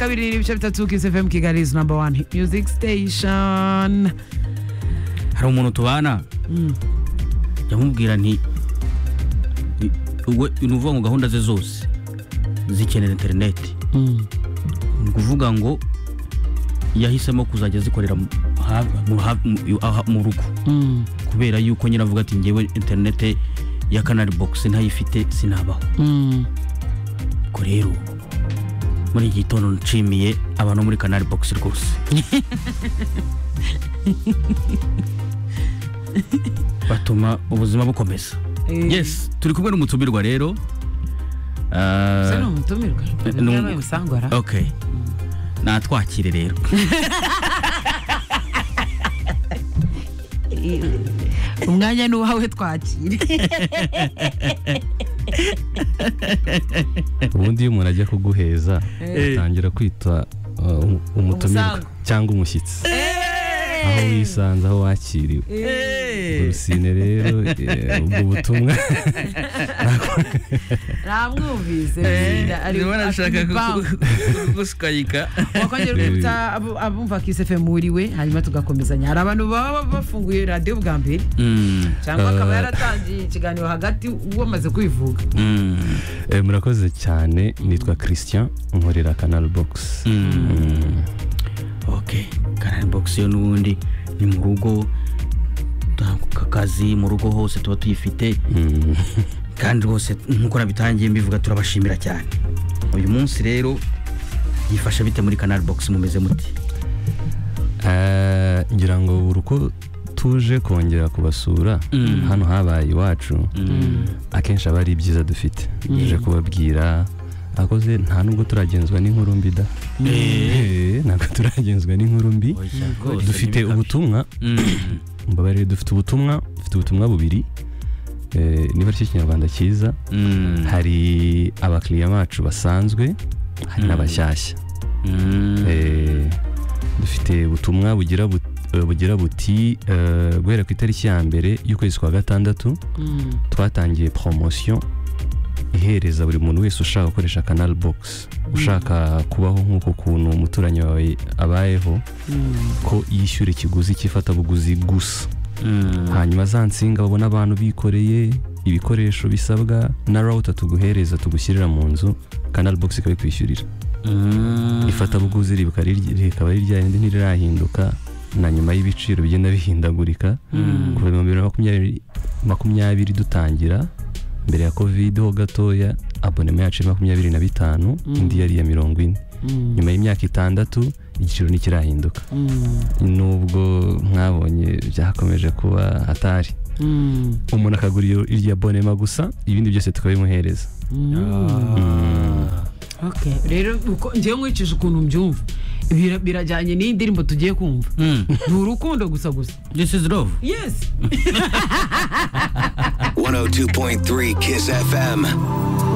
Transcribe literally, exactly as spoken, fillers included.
kabiri n'ibice bitatu Kiss F M Kigali is number one hit music station. Hari umuntu tubana yamubwira nti uwe unuvuga ngo gahunda ze zose zikenera internet. Mm. Nguvuga ngo yahisemo kuzajya zikorera mu mu rugo. Mm. Kubera yuko nyina avuga ati ngewe internet ya Canal Box ntayifite sinabaho. Mm. Ko rero muri gitondo nshimiye abantu muri Canal Box rwose. Batuma ubuzima bukomeza. Yes, turi kumwe n'umutumirwa rero. Ah, uh, sano umutumirwa. N'umwe musangwara. Okay. Natwakire rero. Umwanya n'uwawe twakire. Ubundi umuntu ajya kuguheza atangira kwitwa umutumirwa cyangwa umushyitsi. Aho wisanze aho wakiriwe. Urusine rero ubwo butumwa namwumvise ari wanashaka kuguskayika wakongera kwita abumva Kiss F M muriwe hanyuma tugakomezanya. Hari abantu baba bafunguye radio bwa mbere cyangwa akaba yaratangiye ikiganiro hagati wamaze kwivuga. Eh murakoze cyane, nitwa Christian nkorera Canal Box. Okay, Canal Box yo nundi ni mu rugo kazi mu rugo hose tuba tuyifite. Kandi rwose nkuko nabitangiye mbivuga turabashimira cyane. Uyu munsi rero yifasha bite muri Canal Box mumeze muti? Eh ngira ngo uruko tuje kongera kubasura hano habaye iwacu akenshi abari byiza dufite nje kubabwira akoze nta nubwo turagenzwa n'inkuru mbi da. Eh nako turagenzwa n'inkuru mbi. Dufite ubutumwa mbabarire dufite ubutumwa dufite ubutumwa bubiri. Eh niba cyo kinyarwanda cyiza hari abakiriya bacu basanzwe hari n'abashyashya. Eh dufite ubutumwa bugira bugira buti guhera ku itariki ya mbere y'ukwezi kwa gatandatu twatangiye promotion ihereza buri muntu wese ushaka gukoresha Canal Box ushaka kubaho nk'uko kuntu umuturanyi wawe abayeho ko yishyura ikiguzi cyifata buguzi gusa. Hanyuma zansinga babona abantu bikoreye ibikoresho bisabwa na router tuguhereza tugushyirira mu nzu Canal Box ikaba kwishyurira. Ifata buguzi rikaba ari rya yindi ntirirahinduka na nyuma y'ibiciro bigenda bihindagurika kuva mu bibiri na makumyabiri dutangira. Mbere ya Covid ho gatoya abonema yacu makumyabiri na bitanu indi yari ya mirongo ine. Nyuma y'imyaka itandatu igiciro nikirahinduka. Nubwo mwabonye byakomeje kuba hatari. Umuntu akagura irya abonema gusa ibindi byose tukabimuhereza. Okay, rero uko ngiye nkwicisha ukuntu mbyumva birajyanye n'indirimbo tugiye kumva. Ni urukundo gusa gusa. This is love. Yes. one oh two point three Kiss F M.